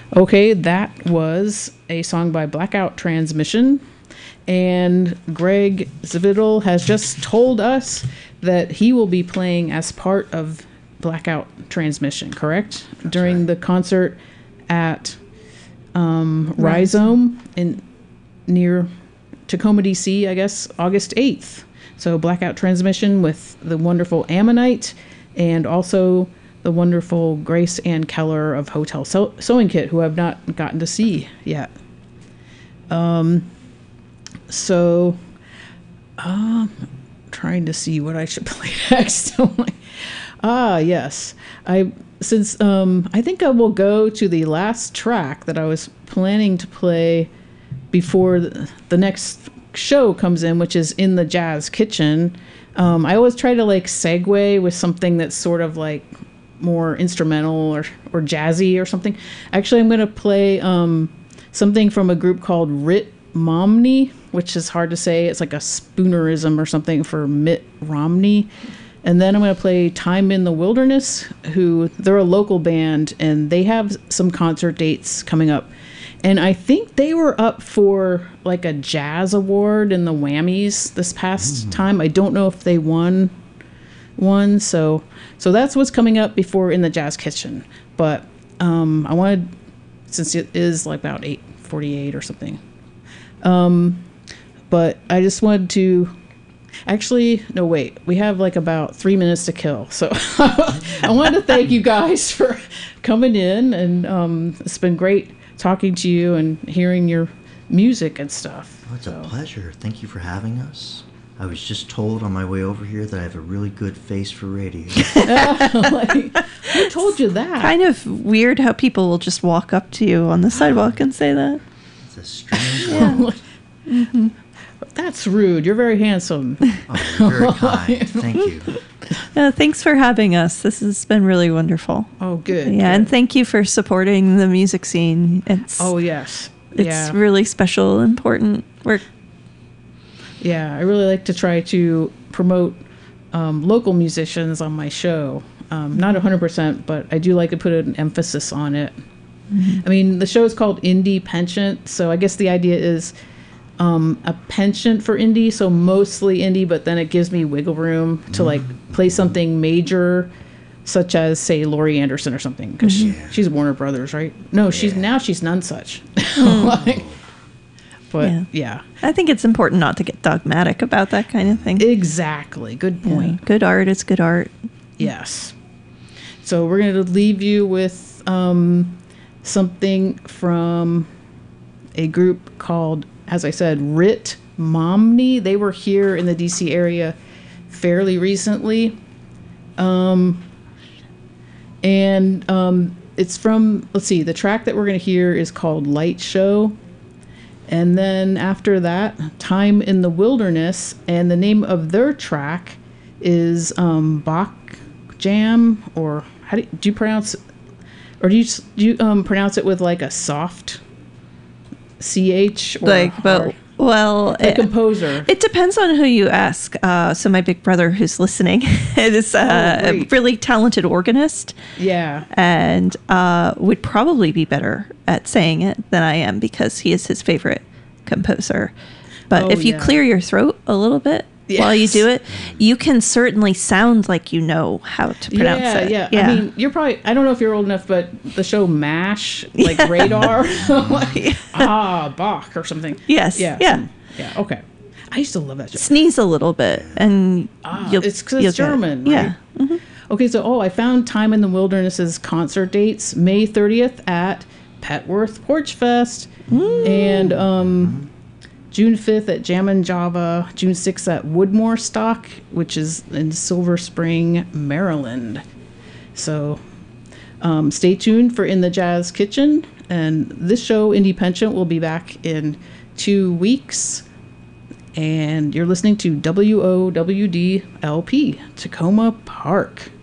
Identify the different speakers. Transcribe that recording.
Speaker 1: Okay, that was a song by Blackout Transmission. And Greg Zvidal has just told us that he will be playing as part of Blackout Transmission, correct?
Speaker 2: That's
Speaker 1: During
Speaker 2: right.
Speaker 1: the concert at Rhizome near Tacoma, DC, I guess, August 8th. So Blackout Transmission with the wonderful Ammonite and also the wonderful Grace Ann Keller of Hotel Sewing Kit, who I've not gotten to see yet. Trying to see what I should play next. Yes. I think I will go to the last track that I was planning to play before the next show comes in, which is In the Jazz Kitchen. I always try to segue with something that's sort of more instrumental or jazzy or something. Actually, I'm going to play something from a group called Rit Momney, which is hard to say. It's like a spoonerism or something for Mitt Romney. And then I'm going to play Time in the Wilderness, they're a local band, and they have some concert dates coming up. And I think they were up for a jazz award in the Whammies this past time. I don't know if they won one. So that's what's coming up before In the Jazz Kitchen. But I wanted, since it is about 8:48 or something. But I just wanted to... Actually, no, wait. We have about 3 minutes to kill. So I wanted to thank you guys for coming in. And it's been great talking to you and hearing your music and stuff.
Speaker 2: Oh, it's a pleasure. Thank you for having us. I was just told on my way over here that I have a really good face for radio.
Speaker 1: Who told you that?
Speaker 3: Kind of weird how people will just walk up to you on the sidewalk and say that.
Speaker 2: It's a strange world.
Speaker 3: Mm-hmm.
Speaker 1: That's rude. You're very handsome.
Speaker 2: Oh, you're very kind. Thank you.
Speaker 3: Thanks for having us. This has been really wonderful.
Speaker 1: Oh, good.
Speaker 3: Yeah,
Speaker 1: good.
Speaker 3: and thank you for supporting the music scene.
Speaker 1: Oh, yes.
Speaker 3: It's really special, important work.
Speaker 1: Yeah, I really like to try to promote local musicians on my show. Not 100%, but I do like to put an emphasis on it. Mm-hmm. I mean, the show is called Indie Penchant, so I guess the idea is a penchant for indie, so mostly indie, but then it gives me wiggle room to play something major, such as say Laurie Anderson or something, because she's Warner Brothers, right? No, she's none such. But yeah,
Speaker 3: I think it's important not to get dogmatic about that kind of thing.
Speaker 1: Exactly. Good point.
Speaker 3: Yeah. Good art is good art.
Speaker 1: Yes. So we're going to leave you with something from a group called, as I said, Rit Momney. They were here in the DC area fairly recently. It's from, let's see, the track that we're going to hear is called Light Show. And then after that, Time in the Wilderness. And the name of their track is Bach Jam, or how do you pronounce it? Or do you pronounce it with a soft CH? Or
Speaker 3: the
Speaker 1: composer.
Speaker 3: It depends on who you ask. So my big brother, who's listening, is a really talented organist.
Speaker 1: Yeah,
Speaker 3: and would probably be better at saying it than I am, because he is his favorite composer. But if you clear your throat a little bit while you do it, you can certainly sound like you know how to pronounce it.
Speaker 1: Yeah. I mean, you're probably, I don't know if you're old enough, but the show MASH, Radar, Bach or something.
Speaker 3: Yes.
Speaker 1: Yeah. Okay. I used to love that show.
Speaker 3: Sneeze a little bit, and
Speaker 1: it's because it's German, right?
Speaker 3: Yeah. Mm-hmm.
Speaker 1: Okay, so I found Time in the Wilderness's concert dates: May 30th at Petworth Porch Fest, and June 5th at Jammin' Java, June 6th at Woodmore Stock, which is in Silver Spring, Maryland. So stay tuned for In the Jazz Kitchen, and this show, Indie Penchant, will be back in 2 weeks. And you're listening to WOWD LP, Tacoma Park.